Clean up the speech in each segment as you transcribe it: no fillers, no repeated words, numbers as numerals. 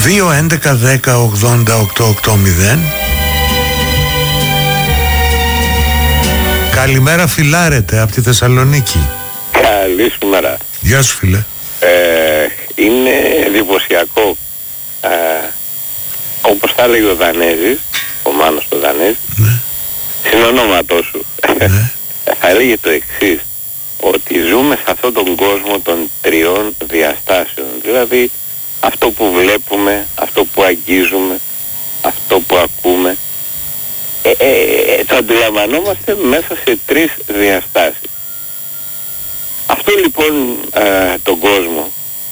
2-11-10-80-880. Καλημέρα φιλάρετε από τη Θεσσαλονίκη. Καλησπέρα. Γεια σου φίλε. Είναι εντυπωσιακό, όπως θα έλεγε ο Δανέζης, ο Μάνος ο Δανέζης, Ναι. συνονόματός σου, Ναι. θα έλεγε το εξής, ότι ζούμε σε αυτόν τον κόσμο των τριών διαστάσεων. Δηλαδή αυτό που βλέπουμε, αυτό που αγγίζουμε, αυτό που ακούμε, το αντιλαμβανόμαστε μέσα σε τρεις διαστάσεις. Αυτό λοιπόν τον κόσμο,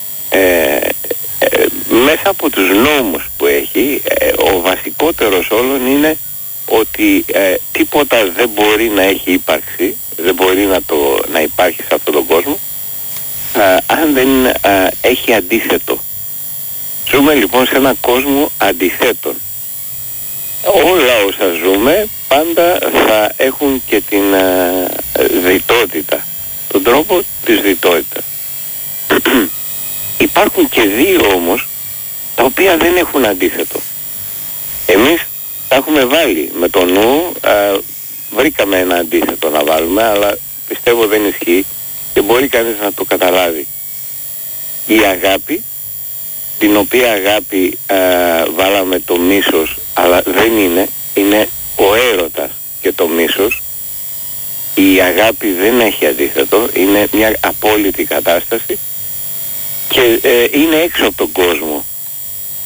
μέσα από τους νόμους που έχει, ο βασικότερος όλων είναι ότι τίποτα δεν μπορεί να έχει ύπαρξη, δεν μπορεί να υπάρχει σε αυτόν τον κόσμο αν δεν έχει αντίθετο. Ζούμε λοιπόν σε έναν κόσμο αντιθέτων. Όλα όσα ζούμε πάντα θα έχουν και την διτότητα, τον τρόπο της διτότητας. Υπάρχουν και δύο όμως τα οποία δεν έχουν αντίθετο. Εμείς τα έχουμε βάλει με το νου, βρήκαμε ένα αντίθετο να βάλουμε, αλλά πιστεύω δεν ισχύει και μπορεί κανείς να το καταλάβει. Η αγάπη, την οποία αγάπη βάλαμε το μίσος, αλλά δεν είναι ο έρωτας και το μίσος. Η αγάπη δεν έχει αντίθετο, είναι μια απόλυτη κατάσταση και είναι έξω από τον κόσμο.